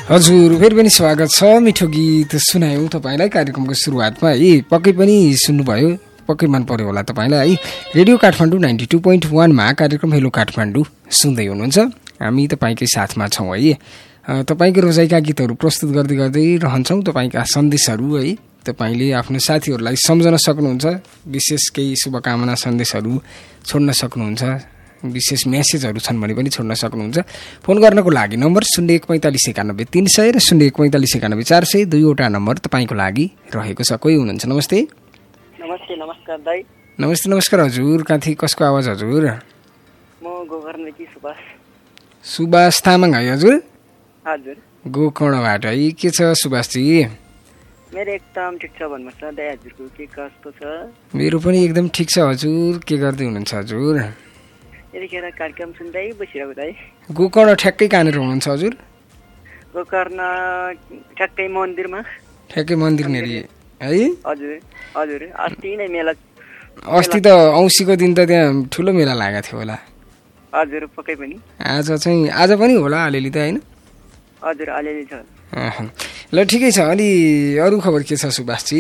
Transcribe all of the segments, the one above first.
हजुर फेरि पनि स्वागत छ। मिठो गीत सुनायौँ तपाईँलाई कार्यक्रमको सुरुवातमा है। पक्कै पनि सुन्नुभयो, पक्कै मन पर्यो होला तपाईँलाई है। रेडियो काठमाडौँ 92.1 मा कार्यक्रम हेलो काठमाडौँ सुन्दै हुनुहुन्छ। हामी तपाईँकै साथमा छौँ है। तपाईँको रोजाइका गीतहरू प्रस्तुत गर्दै गर्दै रहन्छौँ। तपाईँका सन्देशहरू है तपाईँले आफ्नो साथीहरूलाई सम्झन सक्नुहुन्छ। विशेष केही शुभकामना सन्देशहरू छोड्न सक्नुहुन्छ। विशेष मेसेजहरू छन् भने पनि छोड्न सक्नुहुन्छ। फोन गर्नको लागि नम्बर 014591 300 र 014591 400 दुईवटा नम्बर तपाईँको लागि रहेको छ। कोही हुनुहुन्छ? नमस्ते। नमस्ते। नमस्कार दाइ। नमस्ते नमस्कार हजुर। कहाँ कसको आवाज हजुर? म गोकर्णकी सुभाष। सुभाष तामाङ है हजुर? हजुर गोकर्णबाट है। के छ सुभाषजी? मेरो एकदम ठिक छ भन्नुहोस् न दाइ। हजुरको के कस्तो छ? मेरो पनि एकदम ठिक छ हजुर। के गर्दै हुनुहुन्छ हजुर? यतिखेर कार्यक्रम सुन्दै बसिरहेको दाइ। गोकर्ण ठ्याक्कै कहाँनिर हुनुहुन्छ हजुर? गोकर्ण ठ्याक्कै मन्दिरमा। ठ्याक्कै मन्दिर नेरी है? हजुर हजुर। अस्ति नै मेला। अस्ति त औँसीको दिन त त्यहाँ ठुलो मेला लागेको थियो होला। हजुर पक्कै पनि। आज पनि होला अलिअलि त होइन? हजुर अलिअलि छ। ल ठिकै छ। अलि अरू खबर के छ सुभाषजी?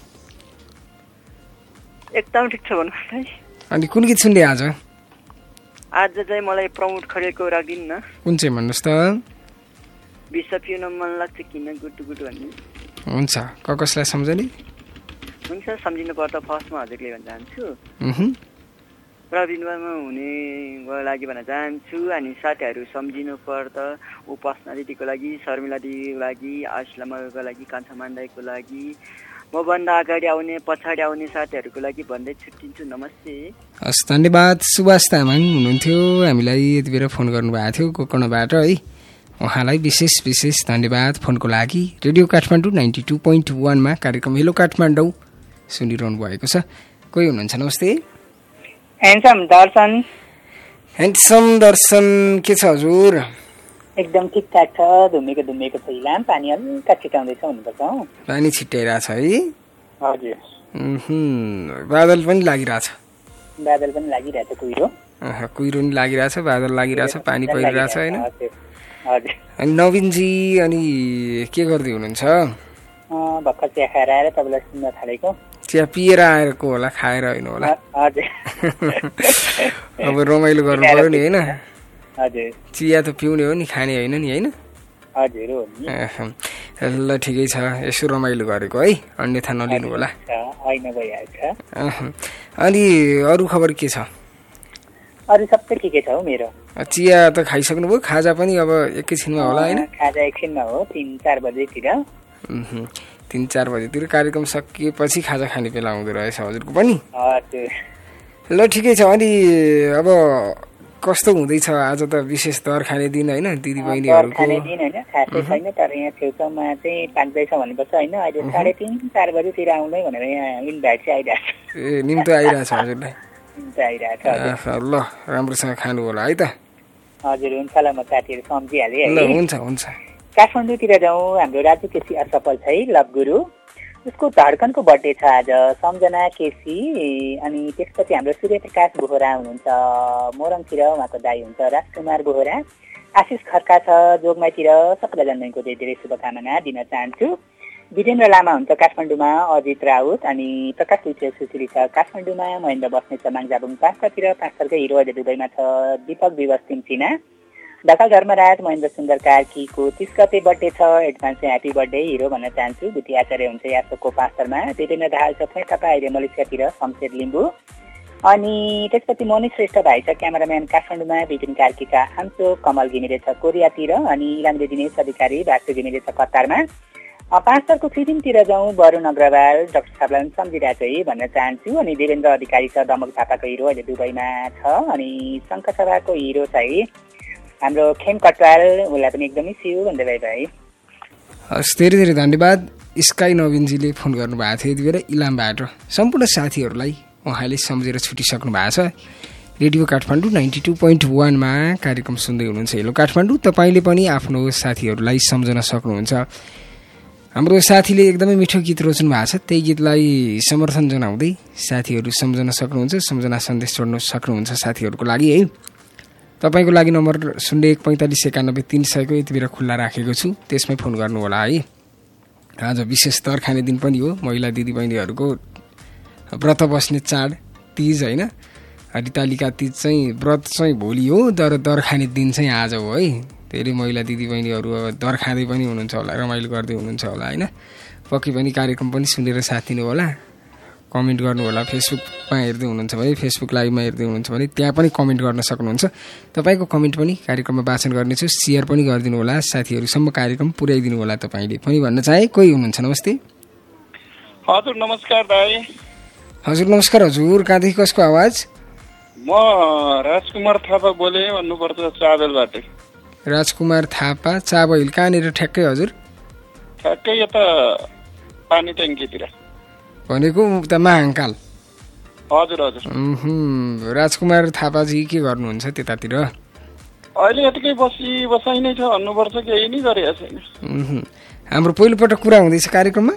एकदम ठिक छ भन्नुहोस् दाइ। अनि कुन गीत सुन्दै आज? आज चाहिँ मलाई प्रमोद खरेलको राखिदिनु न। कुन चाहिँ भन्नुहोस् त? विष पिउन मन लाग्छ किन गुटु गुटु भन्ने। हुन्छ। कसलाई सम्झने? हुन्छ सम्झिनु पर्दा फर्स्टमा हजुरले भन्न चाहन्छु। प्रवीणमा हुनेको लागि भन्न चाहन्छु। अनि साथीहरू सम्झिनु पर्दा पर्सनालिटीको लागि, शर्मिला दिदीको लागि, आश्लामाको लागि, कान्छा मान्दाईको लागि, मभन्दा अगाडि आउने पछाडि आउने साथीहरूको लागि भन्दै छुट्टिन्छु। नमस्ते। हस् धन्यवाद। सुभाष तामाङ हुनुहुन्थ्यो, हामीलाई यति बेला फोन गर्नुभएको थियो गोकर्णबाट है। उहाँलाई विशेष धन्यवाद फोनको लागि। रेडियो काठमाडौँ 92.1 मा कार्यक्रम हेलो काठमाडौँ सुनिरहनु भएको छ। कोही हुनुहुन्छ? नमस्ते। ह्यान्डसम दर्शन के छ हजुर? एकदम ठिकठाक छ। धुमेको छ। इलाम पानी हल्का छिटाउँदैछ हुनुपर्छ। पानी छिटाइरहेछ है? हजुर। बादल पनि लागिरहेछ। कुहिरो नि लागिरहेछ, बादल लागिरहेछ, पानी परिरहेछ होइन? अनि नवीनजी अनि के गर्दै हुनुहुन्छ? भर्खर चिया खाएर आएर तपाईँलाई सुन्न थालेको। चिया पिएर आएको होला, खाएर होइन होला? हजुर। अब रमाइलो गर्नु पर्यो नि होइन? हजुर। चिया त पिउने हो नि, खाने होइन नि होइन? हजुर हो नि। ल ठिकै छ। यसो रमाइलो गरेको है, अन्यथा नलिनु होला। होइन भइहाल्छ। अनि अरू खबर के छ? अरू सबै ठिकै छ हौ मेरो। चिया त खाइसक्नुभयो? खाजा पनि अब एकैछिनमा होला होइन? खाजा एकछिनमा हो, 3-4 बजेतिर। 3-4 बजेतिर कार्यक्रम सकिएपछि खाजा खाने बेला हुँदो रहेछ हजुरको पनि? हजुर। ल ठिकै छ। अनि अब कस्तो हुँदैछ? आज त विशेष दर खाने दिन होइन? दिदीबहिनीहरूको खाने दिन होइन, खासै छैन। तर यहाँ छेउछाउमा चाहिँ पाक्दैछ भन्नुपर्छ होइन? अहिले 3:30-4 बजेतिर आउँदै भनेर यहाँ इन्भाइट चाहिँ आइरहेको छ। ए निम्तो आइरहेछ हजुरलाई? आइरहेको छ। ल राम्रोसँग खानु होला है त। हजुर हुन्छ। ल म साथीहरू सम्झिहालेँ है। ल हुन्छ। काठमाडौँतिर जाउँ। हाम्रो राजु केसी असफल छ है, लभ गुरु। उसको धड्कनको बर्थडे छ आज। सम्झना केसी। अनि त्यसपछि हाम्रो सूर्यप्रकाश बोहरा हुनुहुन्छ मोरङतिर, उहाँको दाई हुन्छ राजकुमार बोहरा। आशिष खड्का छ जोगमाईतिर। सबैलाई जन्मदिनको धेरै शुभकामना दिन चाहन्छु। वीरेन्द्र लामा हुन्छ काठमाडौँमा, अजित राउत। अनि प्रकाश लुचे सुश्री छ काठमाडौँमा, महेन्द्र बस्ने छ माङजाबुङ पाँचतिर, पाँचथरकै हिरो अहिले दुबईमा छ दीपक विवश तिमचिना। ढकाल धर्मराज महेन्द्र सुन्दर कार्कीको 30 गते बर्थडे छ। एडभान्स ह्याप्पी बर्थडे हिरो भन्न चाहन्छु। बुद्धि आचार्य हुन्छ यासोको पाँचथरमा। देवेन्द्र दाहाल छ फेटपा अहिले मलेसियातिर, शमशेर लिम्बू। अनि त्यसपछि मनिष श्रेष्ठ भाइ छ क्यामेराम्यान काठमाडौँमा, विपिन कार्कीका आन्सो। कमल घिमिरे छ कोरियातिर। अनि इलामले दिनेश अधिकारी भाष्य घिमिरे छ कतारमा। पाँचथरको फिल्मतिर जाउँ। वरुण अग्रवाल डाक्टर साहबलाई सम्झिरहेको है भन्न चाहन्छु। अनि देवेन्द्र अधिकारी छ दमक थापाको हिरो अहिले दुबईमा छ। अनि शङ्खसभाको हिरो छ है हाम्रो खेम कटवाल, उसलाई पनि एकदमै सिउ भन्दै भाइ भाइ। हस् धेरै धन्यवाद। स्काई नवीनजीले फोन गर्नुभएको थियो यति बेला इलामबाट। सम्पूर्ण साथीहरूलाई उहाँले सम्झेर छुटिसक्नु भएको छ। रेडियो काठमाडौँ 92.1 मा कार्यक्रम सुन्दै हुनुहुन्छ हेलो काठमाडौँ। तपाईँले पनि आफ्नो साथीहरूलाई सम्झन सक्नुहुन्छ। हाम्रो साथीले एकदमै मिठो गीत रोज्नु भएको छ, त्यही गीतलाई समर्थन जनाउँदै साथीहरू सम्झन सक्नुहुन्छ। सम्झना सन्देश छोड्न सक्नुहुन्छ साथीहरूको लागि है। तपाईँको लागि नम्बर 014591 300 यति बेला खुल्ला राखेको छु, त्यसमै फोन गर्नुहोला है। आज विशेष दर खाने दिन पनि हो, महिला दिदीबहिनीहरूको व्रत बस्ने चाड तीज होइन। हरितालिका तीज चाहिँ व्रत चाहिँ भोलि हो, तर दर खाने दिन चाहिँ आज हो है। धेरै महिला दिदीबहिनीहरू अब दर खाँदै पनि हुनुहुन्छ होला, रमाइलो गर्दै हुनुहुन्छ होला होइन। पक्कै पनि कार्यक्रम पनि सुनेर साथ दिनु होला, कमेन्ट गर्नु होला। फेसबुकमा हेर्दै हुनुहुन्छ भने, फेसबुक लाइभमा हेर्दै हुनुहुन्छ भने त्यहाँ पनि कमेन्ट गर्न सक्नुहुन्छ। तपाईँको कमेन्ट पनि कार्यक्रममा वाचन गर्नेछु, सेयर पनि गरिदिनु होला, साथीहरूसम्म कार्यक्रम पुर्याइदिनु होला। तपाईँले पनि भन्न चाहे कोही हुनुहुन्छ? नमस्ते। हजुर नमस्कार दाइ। हजुर नमस्कार। हजुर कहाँदेखि कसको आवाज? म राजकुमार थापा बोले, भन्नुपर्छ चाबेलबाट। राजकुमार थापा, चाबेल कहाँनिर ठ्याक्कै? हजुर ठ्याक्कै यता पानी ट्याङ्कीतिर भनेको उता महाङ्काल। हजुर हजुर। राजकुमार थापाजी के गर्नुहुन्छ त्यतातिर? अहिले यतिकै बसाइ नै छ भन्नुपर्छ, केही नै गरेको छैन। हाम्रो पहिलोपटक कुरा हुँदैछ कार्यक्रममा?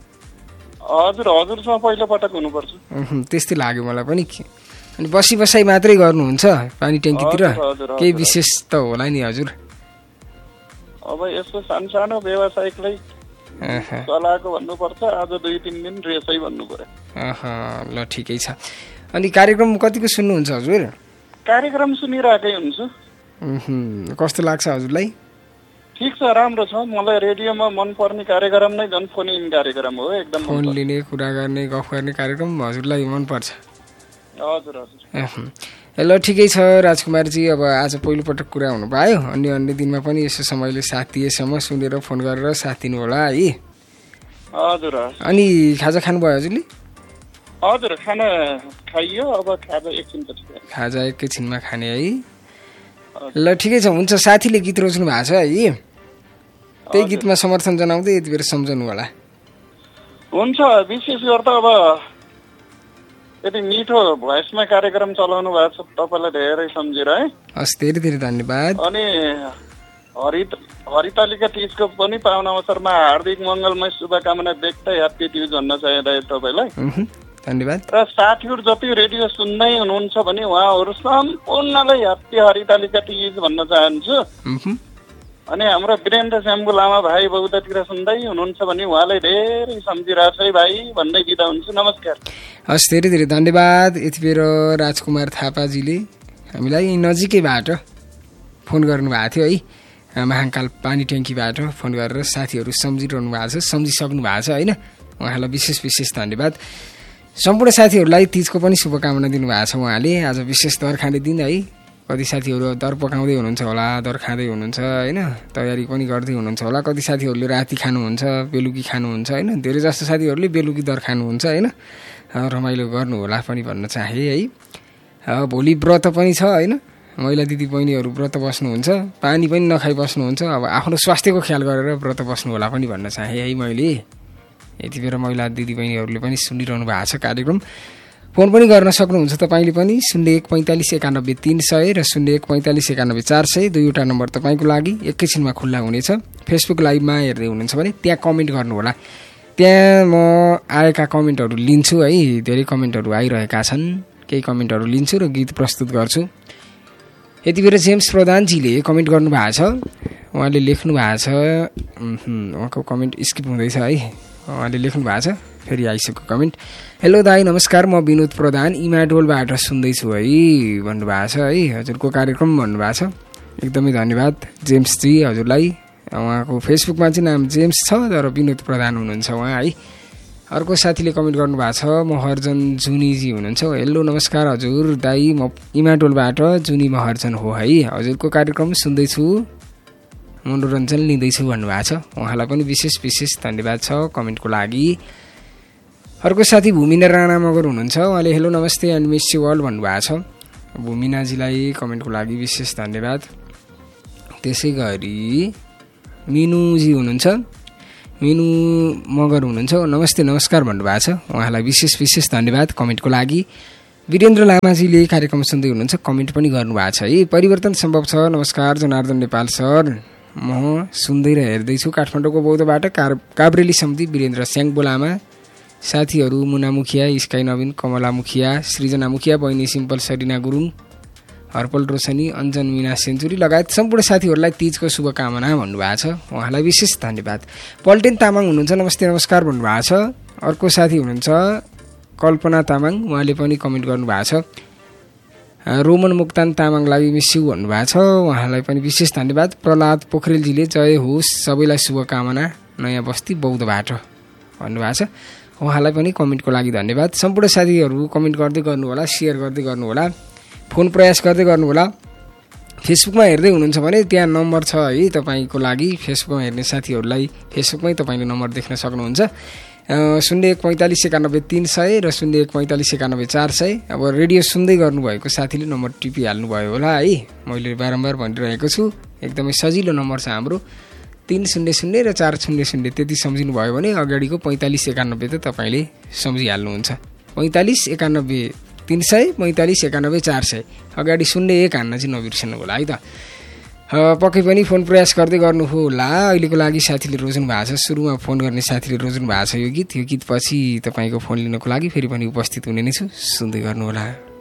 हजुर हजुरसँग पहिलोपटक हुनुपर्छ। त्यस्तै लाग्यो मलाई पनि। अनि बसाइ मात्रै गर्नुहुन्छ पानी ट्याङ्कीतिर? केही विशेष त होला नि हजुर? अब यसो सानो सानो व्यावसायिकलाई चलाएको भन्नुपर्छ, आज 2-3 दिन रेसै भन्नु पर्यो। ल ठिकै छ। अनि कार्यक्रम कतिको सुन्नुहुन्छ हजुर? कार्यक्रम सुनिरहेकै हुन्छु। कस्तो लाग्छ हजुरलाई? ठिक छ, राम्रो छ। मलाई रेडियोमा मनपर्ने कार्यक्रम नै झन् फोन इन कार्यक्रम हो, एकदम फोन लिने, कुरा गर्ने, गफ गर्ने कार्यक्रम हजुरलाई मनपर्छ? हजुर हजुर। ल ठिकै छ राजकुमारजी, अब आज पहिलोपटक कुरा हुनु भयो। अन्य दिनमा पनि यसो समयले साथ दिएसम्म सुनेर फोन गरेर साथ दिनु होला है। हजुर। अनि खाजा खानुभयो हजुरले? हजुर खाना खाइयो, अब खाजा एकैछिनमा खाने है। ल ठिकै छ, हुन्छ। साथीले गीत रोज्नु भएको छ है, त्यही गीतमा समर्थन जनाउँदै यति बेर सम्झनु होला। हुन्छ। विशेष गरेर अब यति मिठो भोइसमा कार्यक्रम चलाउनु भएको छ, तपाईँलाई धेरै सम्झेर है। हस्, धेरै धेरै धन्यवाद। अनि हरितालिका तीजको पनि पाउन अवसरमा हार्दिक मङ्गलमय शुभकामना व्यक्त, ह्याप्पी ट्युज भन्न चाहे तपाईँलाई। धन्यवाद। र साथीहरू जति रेडियो सुन्दै हुनुहुन्छ भने उहाँहरू सम्पूर्णलाई ह्याप्पी हरितालिका तीज भन्न चाहन्छु। अनि हाम्रो वीरेन्द्र श्याम्बु लामा भाइ बौद्धतिर सुन्दै हुनुहुन्छ भने उहाँलाई धेरै सम्झिरहेको छ है भाइ भन्दै बिदा हुन्छु। नमस्कार। हस्, धेरै धेरै धन्यवाद। यति बेर राजकुमार थापाजीले हामीलाई नजिकैबाट फोन गर्नुभएको थियो है, महाङ्काल पानी ट्याङ्कीबाट फोन गरेर साथीहरू सम्झिरहनु भएको छ, सम्झिसक्नु भएको छ होइन। उहाँलाई विशेष धन्यवाद। सम्पूर्ण साथीहरूलाई तीजको पनि शुभकामना दिनुभएको छ उहाँले। आज विशेष दर खाने दिन है। कति साथीहरू दर पकाउँदै हुनुहुन्छ होला, दर खाँदै हुनुहुन्छ होइन, तयारी पनि गर्दै हुनुहुन्छ होला। कति साथीहरूले राति खानुहुन्छ, बेलुकी खानुहुन्छ होइन। धेरै जस्तो साथीहरूले बेलुकी दर खानुहुन्छ होइन। रमाइलो गर्नु होला पनि भन्न चाहे है। भोलि व्रत पनि छ होइन, महिला दिदीबहिनीहरू व्रत बस्नुहुन्छ, पानी पनि नखाइ बस्नुहुन्छ। अब आफ्नो स्वास्थ्यको ख्याल गरेर व्रत बस्नु होला पनि भन्न चाहे है मैले। यति बेर महिला दिदीबहिनीहरूले पनि सुनिरहनु भएको छ कार्यक्रम। फोन पनि गर्न सक्नुहुन्छ तपाईँले पनि, 014591 300 र 014591 400, दुईवटा नम्बर तपाईँको लागि एकैछिनमा खुल्ला हुनेछ। फेसबुक लाइभमा हेर्दै हुनुहुन्छ भने त्यहाँ कमेन्ट गर्नुहोला, त्यहाँ म आएका कमेन्टहरू लिन्छु है। धेरै कमेन्टहरू आइरहेका छन्, केही कमेन्टहरू लिन्छु र गीत प्रस्तुत गर्छु। यति बेर जेम्स प्रधानजीले कमेन्ट गर्नुभएको छ, उहाँले लेख्नु भएको छ, उहाँको कमेन्ट स्किप हुँदैछ है। उहाँले लेख्नु भएको छ, फेरि आइसक्यो कमेन्ट। हेलो दाई नमस्कार, म विनोद प्रधान इमाडोलबाट सुन्दैछु है भन्नुभएको छ है। हजुरको कार्यक्रम भन्नुभएको छ, एकदमै धन्यवाद जेम्सजी हजुरलाई। उहाँको फेसबुकमा चाहिँ नाम जेम्स छ तर विनोद प्रधान हुनुहुन्छ उहाँ है। अर्को साथीले कमेन्ट गर्नुभएको छ, महर्जन जुनीजी हुनुहुन्छ। हेलो नमस्कार हजुर दाई, म इमाडोलबाट जुनी महर्जन हो है। हजुरको कार्यक्रम सुन्दैछु, मनोरञ्जन लिँदैछु भन्नुभएको छ। उहाँलाई पनि विशेष धन्यवाद छ कमेन्टको लागि। अर्को साथी भूमिना राणा मगर हुनुहुन्छ, उहाँले हेलो नमस्ते एन्ड मिस यु अल भन्नुभएको छ। भूमिनाजीलाई कमेन्टको लागि विशेष धन्यवाद। त्यसै गरी मिनुजी हुनुहुन्छ, मिनु मगर हुनुहुन्छ, नमस्कार भन्नुभएको छ। उहाँलाई विशेष धन्यवाद कमेन्टको लागि। वीरेन्द्र लामाजीले कार्यक्रम सुन्दै हुनुहुन्छ, कमेन्ट पनि गर्नुभएको छ है। परिवर्तन सम्भव छ, नमस्कार जनार्दन नेपाल सर, म सुन्दै र हेर्दैछु काठमाडौँको बौद्धबाट काभ्रेली समिति वीरेन्द्र स्याङ्बो लामा, साथीहरू मुना मुखिया, स्काई नवीन, कमला मुखिया, सृजना मुखिया, बहिनी सिम्पल सरिना गुरुङ, हर्पल रोशनी, अञ्जन मिना सेन्चुरी लगायत सम्पूर्ण साथीहरूलाई तीजको शुभकामना भन्नुभएको छ। उहाँलाई विशेष धन्यवाद। पल्टेन तामाङ हुनुहुन्छ, नमस्ते नमस्कार भन्नुभएको छ। अर्को साथी हुनुहुन्छ कल्पना तामाङ, उहाँले पनि कमेन्ट गर्नुभएको छ। रोमन मुक्तान तामाङलाई मिस यु भन्नुभएको छ, उहाँलाई पनि विशेष धन्यवाद। प्रहलाद पोखरेलजीले जय होस्, सबैलाई शुभकामना, नयाँ बस्ती बौद्धबाट भन्नुभएको छ, उहाँलाई पनि कमेन्टको लागि धन्यवाद। सम्पूर्ण साथीहरू कमेन्ट गर्दै गर्नुहोला, सेयर गर्दै गर्नुहोला, फोन प्रयास गर्दै गर्नुहोला। फेसबुकमा हेर्दै हुनुहुन्छ भने त्यहाँ नम्बर छ है तपाईँको लागि। फेसबुकमा हेर्ने साथीहरूलाई फेसबुकमै तपाईँले नम्बर देख्न सक्नुहुन्छ। 0145919300 र 0145919400। अब रेडियो सुन्दै गर्नुभएको साथीले नम्बर टिपिहाल्नुभयो होला है। मैले बारम्बार भनिरहेको छु, एकदमै सजिलो नम्बर छ हाम्रो 300 र 400। त्यति सम्झिनु भयो भने अगाडिको 4591 त तपाईँले सम्झिहाल्नुहुन्छ। 4591 300, 4591 400, अगाडि 01 हान्न चाहिँ नबिर्सनु होला है त। पक्कै पनि फोन प्रयास गर्दै गर्नुहोला। अहिलेको लागि साथीले रोज्नु भएको छ, सुरुमा फोन गर्ने साथीले रोज्नु भएको छ यो गीत। यो गीत पछि तपाईँको फोन लिनको लागि फेरि पनि उपस्थित हुने नै छु, सुन्दै गर्नुहोला।